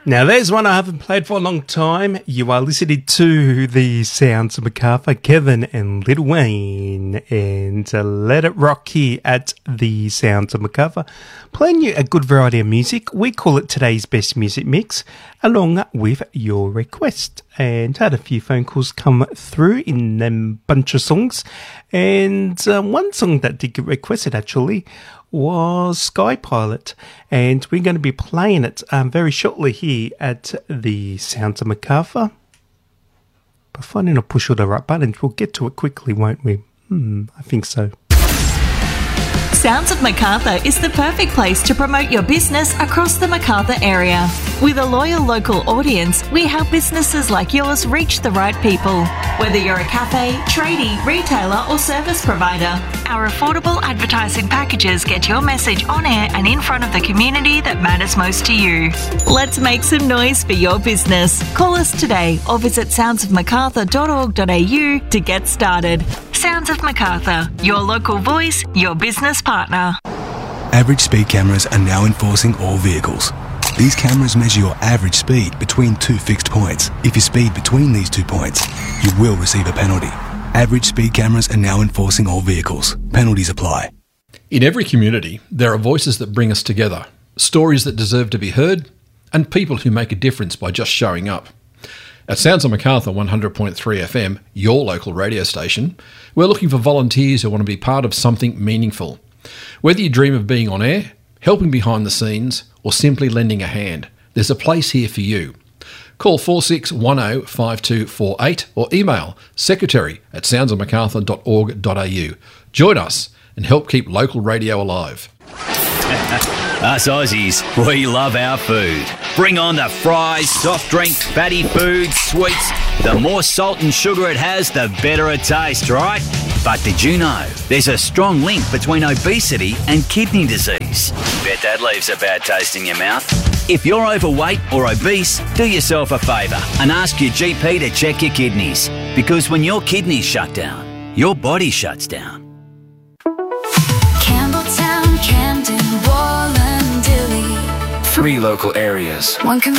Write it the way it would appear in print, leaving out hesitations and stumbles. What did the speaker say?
Now, there's one I haven't played for a long time. You are listening to the sounds of Macarthur, Kevin and Lil Wayne, and Let It Rock here at the sounds of Macarthur, playing you a good variety of music. We call it today's best music mix, along with your request. And had a few phone calls come through in them bunch of songs, and one song that did get requested actually was Sky Pilot, and we're going to be playing it very shortly here at the Sounds of Macarthur. By finding a push all the right buttons, we'll get to it quickly, won't we? I think so. Sounds of Macarthur is the perfect place to promote your business across the Macarthur area. With a loyal local audience, we help businesses like yours reach the right people. Whether you're a cafe, tradie, retailer or service provider, our affordable advertising packages get your message on air and in front of the community that matters most to you. Let's make some noise for your business. Call us today or visit soundsofmacarthur.org.au to get started. Sounds of Macarthur, your local voice, your business partner. Average speed cameras are now enforcing all vehicles. These cameras measure your average speed between two fixed points. If you speed between these 2 points, you will receive a penalty. Average speed cameras are now enforcing all vehicles. Penalties apply. In every community, there are voices that bring us together, stories that deserve to be heard, and people who make a difference by just showing up. At Sounds of Macarthur 100.3 FM, your local radio station, we're looking for volunteers who want to be part of something meaningful. Whether you dream of being on air, helping behind the scenes, or simply lending a hand, there's a place here for you. Call 46105248 or email secretary@soundsofmacarthur.org.au. Join us and help keep local radio alive. Us Aussies, we love our food. Bring on the fries, soft drinks, fatty foods, sweets. The more salt and sugar it has, the better it tastes, right? But did you know there's a strong link between obesity and kidney disease? Bet that leaves a bad taste in your mouth. If you're overweight or obese, do yourself a favour and ask your GP to check your kidneys. Because when your kidneys shut down, your body shuts down. Campbelltown, Camden, Wallandilly. 3 local areas. One